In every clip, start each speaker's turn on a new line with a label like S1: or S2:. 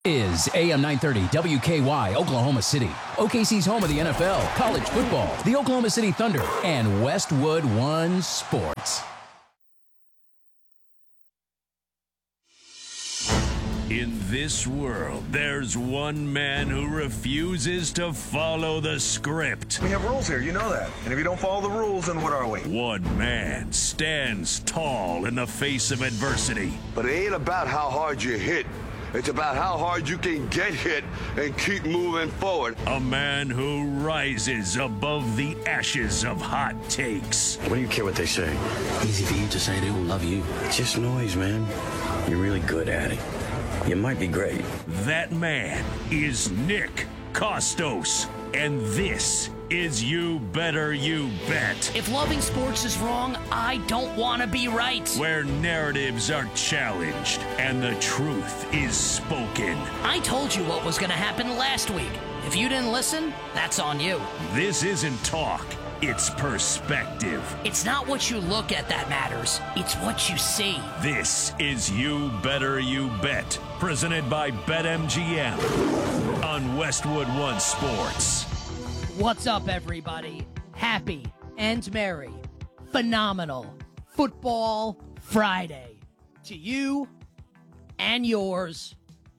S1: Is AM 930 WKY Oklahoma City, OKC's home of the NFL, college football, the Oklahoma City Thunder, and Westwood One Sports.
S2: In this world, there's one man who refuses to follow the script.
S3: We have rules here, you know that. And if you don't follow the rules, then what are we?
S2: One man stands tall in the face of adversity.
S4: But it ain't about how hard you hit. It's about how hard you can get hit and keep moving forward.
S2: A man who rises above the ashes of hot takes.
S5: What do you care what they say?
S6: Easy for you to say they will love you.
S5: It's just noise, man. You're really good at it. You might be great.
S2: That man is Nick Kostos. And this is You Better You Bet.
S7: If loving sports is wrong, I don't want to be right.
S2: Where narratives are challenged and the truth is spoken.
S7: I told you what was going to happen last week. If you didn't listen, that's on you.
S2: This isn't talk. It's perspective.
S7: It's not what you look at that matters. It's what you see.
S2: This is You Better You Bet, presented by BetMGM on Westwood One Sports.
S7: What's up, everybody? Happy and merry, phenomenal Football Friday to you and yours.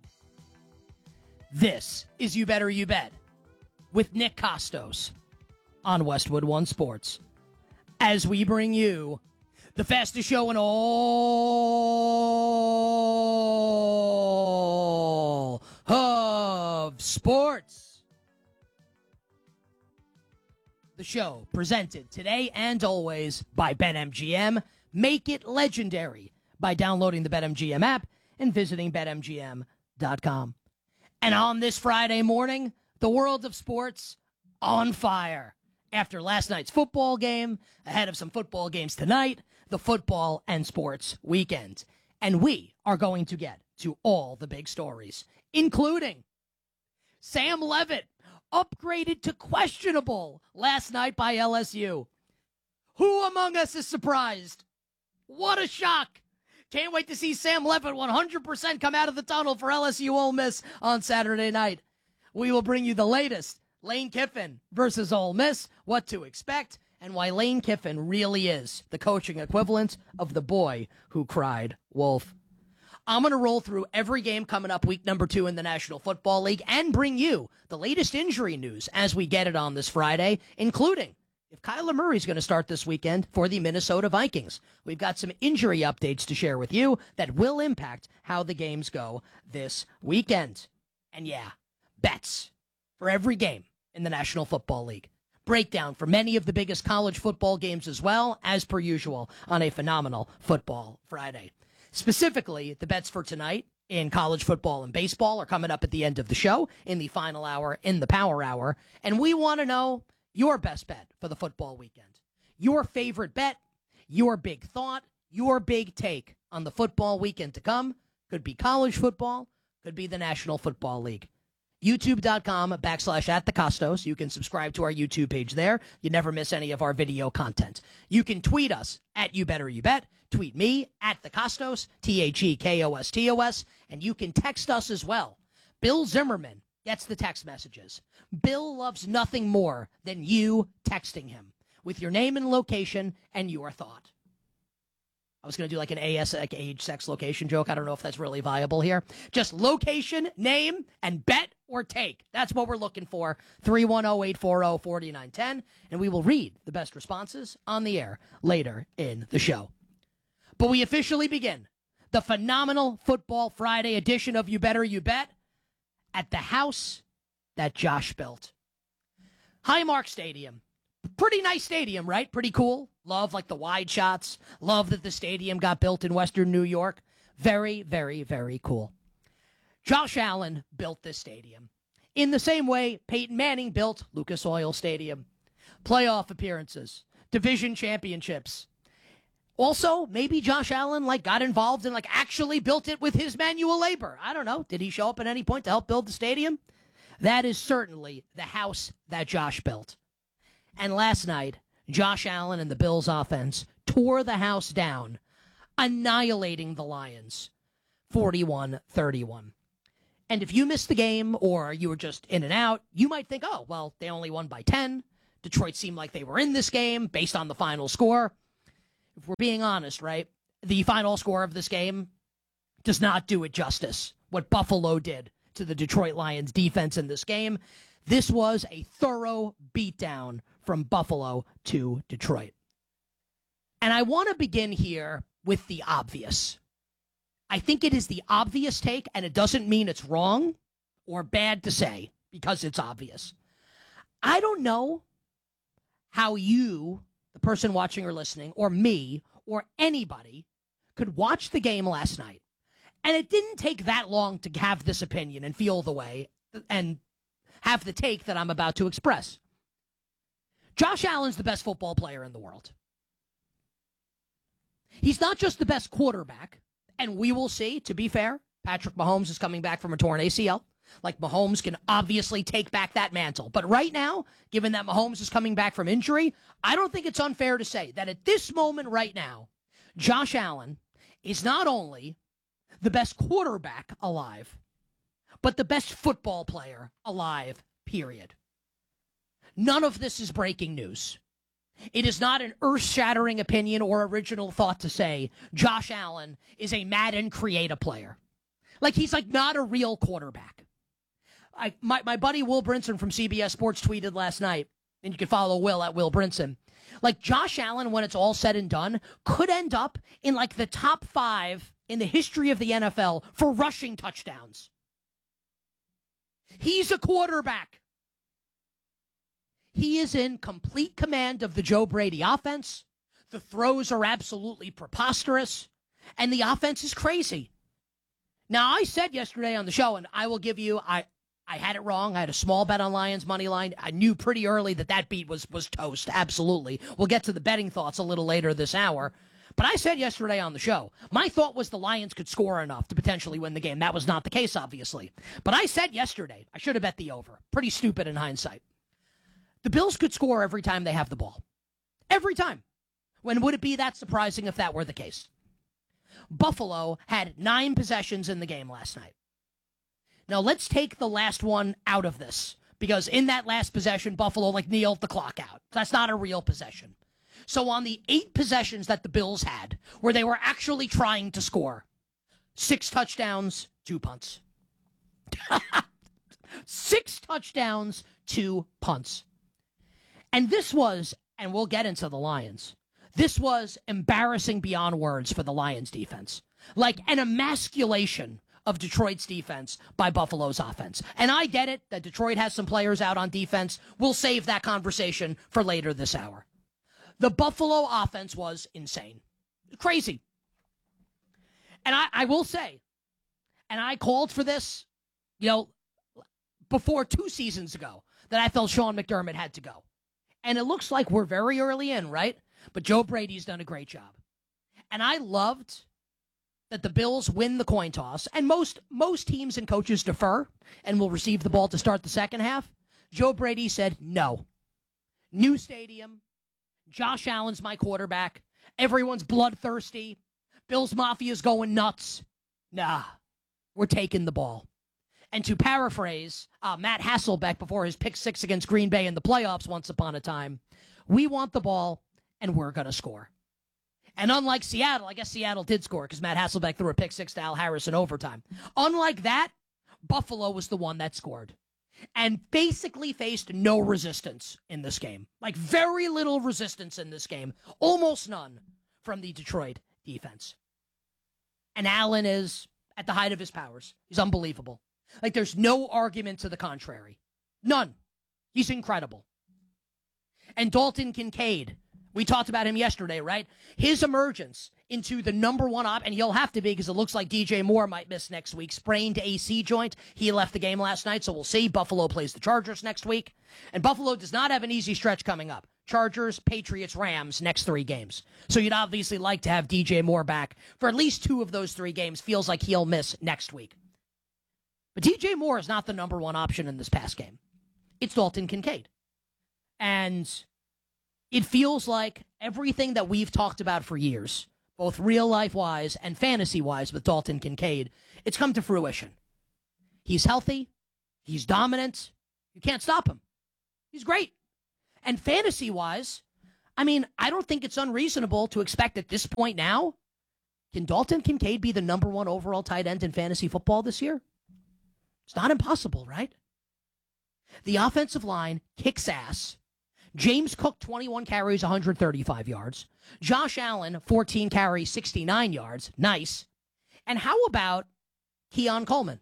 S7: This is You Better You Bet with Nick Kostos on Westwood One Sports, as we bring you the fastest show in all of sports. The show presented today and always by BetMGM. Make it legendary by downloading the BetMGM app and visiting BetMGM.com. And on this Friday morning, the world of sports on fire. After last night's football game, ahead of some football games tonight, the football and sports weekend. And we are going to get to all the big stories, including Sam Leavitt upgraded to questionable last night by LSU. Who among us is surprised? What a shock. Can't wait to see Sam Leavitt 100% come out of the tunnel for LSU Ole Miss on Saturday night. We will bring you the latest. Lane Kiffin versus Ole Miss, what to expect, and why Lane Kiffin really is the coaching equivalent of the boy who cried wolf. I'm going to roll through every game coming up week number 2 in the National Football League and bring you the latest injury news as we get it on this Friday, including if Kyler Murray's going to start this weekend for the Minnesota Vikings. We've got some injury updates to share with you that will impact how the games go this weekend. And yeah, bets for every game in the National Football League. Breakdown for many of the biggest college football games as well, as per usual, on a phenomenal Football Friday. Specifically, the bets for tonight in college football and baseball are coming up at the end of the show, in the final hour, in the power hour. And we want to know your best bet for the football weekend. Your favorite bet, your big thought, your big take on the football weekend to come. Could be college football, could be the National Football League. YouTube.com/@thecostos. You can subscribe to our YouTube page there. You never miss any of our video content. You can tweet us at You Better You Bet. Tweet me at thecostos, THEKOSTOS. And you can text us as well. Bill Zimmerman gets the text messages. Bill loves nothing more than you texting him with your name and location and your thought. I was going to do like an like age, sex, location joke. I don't know if that's really viable here. Just location, name, and bet or take. That's what we're looking for. 310-840-4910. And we will read the best responses on the air later in the show. But we officially begin the phenomenal Football Friday edition of You Better You Bet at the house that Josh built. Highmark Stadium. Pretty nice stadium, right? Pretty cool. Love like the wide shots. Love that the stadium got built in Western New York. Very, very, very cool. Josh Allen built this stadium in the same way Peyton Manning built Lucas Oil Stadium. Playoff appearances, division championships. Also, maybe Josh Allen got involved and actually built it with his manual labor. I don't know. Did he show up at any point to help build the stadium? That is certainly the house that Josh built. And last night, Josh Allen and the Bills offense tore the house down, annihilating the Lions 41-31. And if you missed the game or you were just in and out, you might think, oh, well, they only won by 10. Detroit seemed like they were in this game based on the final score. If we're being honest, right, the final score of this game does not do it justice. What Buffalo did to the Detroit Lions defense in this game, this was a thorough beatdown from Buffalo to Detroit. And I want to begin here with the obvious. I think it is the obvious take, and it doesn't mean it's wrong or bad to say because it's obvious. I don't know how you, the person watching or listening, or me, or anybody could watch the game last night. And it didn't take that long to have this opinion and feel the way and have the take that I'm about to express. Josh Allen's the best football player in the world. He's not just the best quarterback, and we will see, to be fair, Patrick Mahomes is coming back from a torn ACL. Like, Mahomes can obviously take back that mantle. But right now, given that Mahomes is coming back from injury, I don't think it's unfair to say that at this moment right now, Josh Allen is not only the best quarterback alive, but the best football player alive, period. None of this is breaking news. It is not an earth-shattering opinion or original thought to say Josh Allen is a Madden create-a player. Like, he's like not a real quarterback. My buddy Will Brinson from CBS Sports tweeted last night, and you can follow Will at Will Brinson. Like, Josh Allen, when it's all said and done, could end up in like the top 5 in the history of the NFL for rushing touchdowns. He's a quarterback. He is in complete command of the Joe Brady offense. The throws are absolutely preposterous, and the offense is crazy. Now, I said yesterday on the show, and I will give you, I had it wrong. I had a small bet on Lions money line. I knew pretty early that beat was toast, absolutely. We'll get to the betting thoughts a little later this hour. But I said yesterday on the show, my thought was the Lions could score enough to potentially win the game. That was not the case, obviously. But I said yesterday, I should have bet the over. Pretty stupid in hindsight. The Bills could score every time they have the ball. Every time. When would it be that surprising if that were the case? Buffalo had 9 possessions in the game last night. Now, let's take the last one out of this, because in that last possession, Buffalo kneeled the clock out. That's not a real possession. So on the 8 possessions that the Bills had, where they were actually trying to score, 6 touchdowns, 2 punts. 6 touchdowns, 2 punts. And this was, and we'll get into the Lions, this was embarrassing beyond words for the Lions defense. Like an emasculation of Detroit's defense by Buffalo's offense. And I get it that Detroit has some players out on defense. We'll save that conversation for later this hour. The Buffalo offense was insane. Crazy. And I will say, and I called for this, before 2 seasons ago, that I felt Sean McDermott had to go. And it looks like we're very early in, right? But Joe Brady's done a great job. And I loved that the Bills win the coin toss, and most teams and coaches defer and will receive the ball to start the second half. Joe Brady said, no. New stadium. Josh Allen's my quarterback. Everyone's bloodthirsty. Bills Mafia's going nuts. Nah, we're taking the ball. And to paraphrase Matt Hasselbeck before his pick 6 against Green Bay in the playoffs once upon a time, we want the ball, and we're going to score. And unlike Seattle, I guess Seattle did score because Matt Hasselbeck threw a pick 6 to Al Harris in overtime. Unlike that, Buffalo was the one that scored and basically faced no resistance in this game. Like, very little resistance in this game. Almost none from the Detroit defense. And Allen is at the height of his powers. He's unbelievable. Like, there's no argument to the contrary. None. He's incredible. And Dalton Kincaid, we talked about him yesterday, right? His emergence into the number 1 op, and he'll have to be because it looks like DJ Moore might miss next week. Sprained AC joint. He left the game last night, so we'll see. Buffalo plays the Chargers next week. And Buffalo does not have an easy stretch coming up. Chargers, Patriots, Rams, next 3 games. So you'd obviously like to have DJ Moore back for at least 2 of those 3 games. Feels like he'll miss next week. But DJ Moore is not the number 1 option in this pass game. It's Dalton Kincaid. And it feels like everything that we've talked about for years, both real-life-wise and fantasy-wise with Dalton Kincaid, it's come to fruition. He's healthy. He's dominant. You can't stop him. He's great. And fantasy-wise, I mean, I don't think it's unreasonable to expect at this point now, can Dalton Kincaid be the number 1 overall tight end in fantasy football this year? It's not impossible, right? The offensive line kicks ass. James Cook, 21 carries, 135 yards. Josh Allen, 14 carries, 69 yards. Nice. And how about Keon Coleman?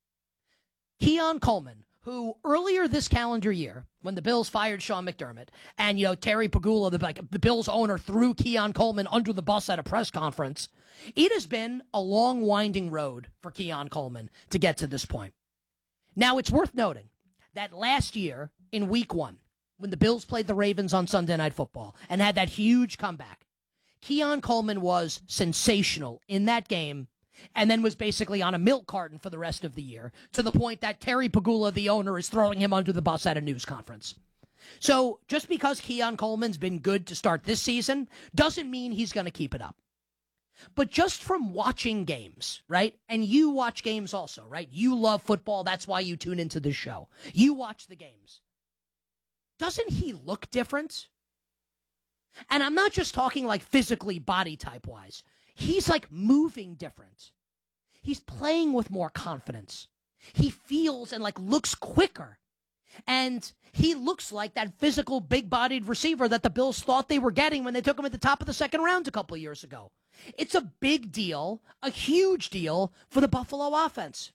S7: Keon Coleman, who earlier this calendar year, when the Bills fired Sean McDermott, and, Terry Pagula, the Bills owner, threw Keon Coleman under the bus at a press conference, it has been a long, winding road for Keon Coleman to get to this point. Now, it's worth noting that last year, in Week 1, when the Bills played the Ravens on Sunday Night Football and had that huge comeback, Keon Coleman was sensational in that game and then was basically on a milk carton for the rest of the year, to the point that Terry Pagula, the owner, is throwing him under the bus at a news conference. So just because Keon Coleman's been good to start this season doesn't mean he's going to keep it up. But just from watching games, right? And you watch games also, right? You love football. That's why you tune into this show. You watch the games. Doesn't he look different? And I'm not just talking like physically, body type wise. He's like moving different. He's playing with more confidence. He feels and like looks quicker. And he looks like that physical, big-bodied receiver that the Bills thought they were getting when they took him at the top of the second round a couple of years ago. It's a big deal, a huge deal for the Buffalo offense.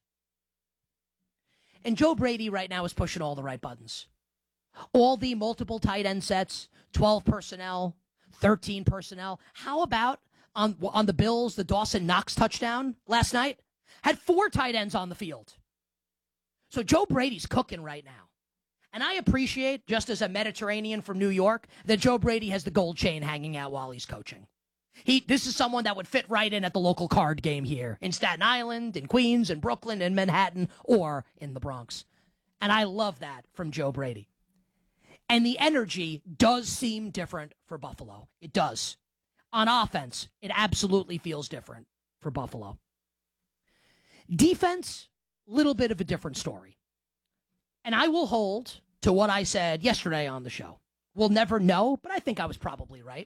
S7: And Joe Brady right now is pushing all the right buttons. All the multiple tight end sets, 12 personnel, 13 personnel. How about on the Bills, the Dawson Knox touchdown last night? Had 4 tight ends on the field. So Joe Brady's cooking right now. And I appreciate, just as a Mediterranean from New York, that Joe Brady has the gold chain hanging out while he's coaching. This is someone that would fit right in at the local card game here in Staten Island, in Queens, in Brooklyn, in Manhattan, or in the Bronx. And I love that from Joe Brady. And the energy does seem different for Buffalo. It does. On offense, it absolutely feels different for Buffalo. Defense, little bit of a different story. And I will hold to what I said yesterday on the show. We'll never know, but I think I was probably right.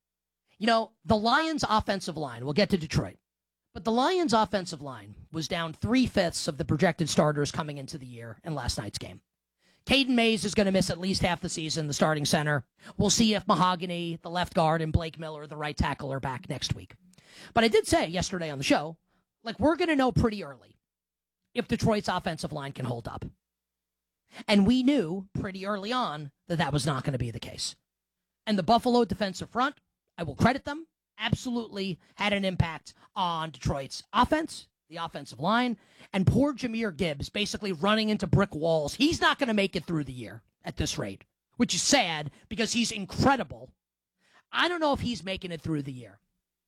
S7: The Lions' offensive line, we'll get to Detroit, but the Lions' offensive line was down 3/5 of the projected starters coming into the year in last night's game. Caden Mays is going to miss at least half the season, the starting center. We'll see if Mahogany, the left guard, and Blake Miller, the right tackle, are back next week. But I did say yesterday on the show, we're going to know pretty early if Detroit's offensive line can hold up. And we knew pretty early on that that was not going to be the case. And the Buffalo defensive front, I will credit them, absolutely had an impact on Detroit's offense, the offensive line, and poor Jahmyr Gibbs basically running into brick walls. He's not going to make it through the year at this rate, which is sad because he's incredible. I don't know if he's making it through the year.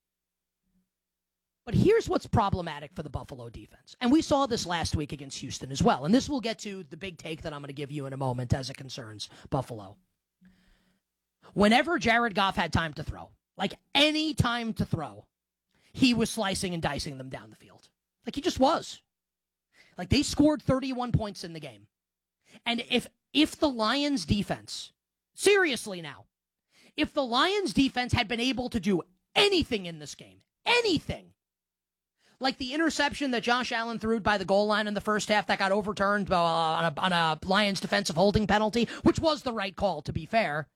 S7: But here's what's problematic for the Buffalo defense. And we saw this last week against Houston as well. And this will get to the big take that I'm going to give you in a moment as it concerns Buffalo. Whenever Jared Goff had time to throw, any time to throw, he was slicing and dicing them down the field. He just was. They scored 31 points in the game. And if the Lions defense, seriously now, if the Lions defense had been able to do anything in this game, anything, like the interception that Josh Allen threw by the goal line in the first half that got overturned on a Lions defensive holding penalty, which was the right call, to be fair.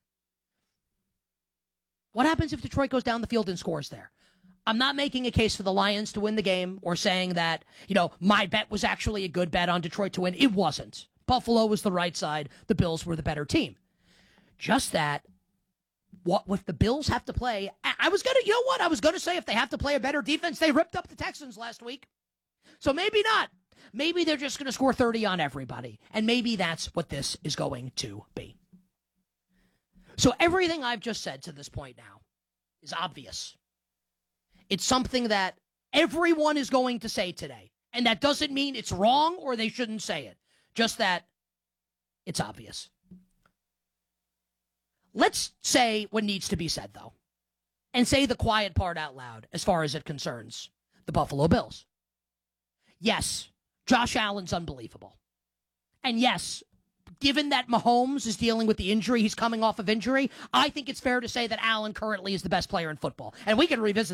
S7: What happens if Detroit goes down the field and scores there? I'm not making a case for the Lions to win the game or saying that, my bet was actually a good bet on Detroit to win. It wasn't. Buffalo was the right side. The Bills were the better team. Just that, what if the Bills have to play? I was going to say if they have to play a better defense, they ripped up the Texans last week. So maybe not. Maybe they're just going to score 30 on everybody. And maybe that's what this is going to be. So everything I've just said to this point now is obvious. It's something that everyone is going to say today. And that doesn't mean it's wrong or they shouldn't say it. Just that it's obvious. Let's say what needs to be said, though, and say the quiet part out loud as far as it concerns the Buffalo Bills. Yes, Josh Allen's unbelievable. And yes, given that Mahomes is dealing with the injury, he's coming off of injury, I think it's fair to say that Allen currently is the best player in football. And we can revisit